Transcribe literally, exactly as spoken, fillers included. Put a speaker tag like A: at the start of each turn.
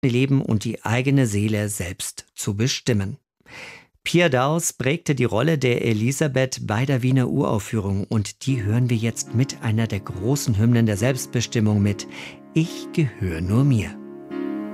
A: Leben und die eigene Seele selbst zu bestimmen. Pia Daus prägte die Rolle der Elisabeth bei der Wiener Uraufführung und die hören wir jetzt mit einer der großen Hymnen der Selbstbestimmung mit »Ich gehöre nur mir«.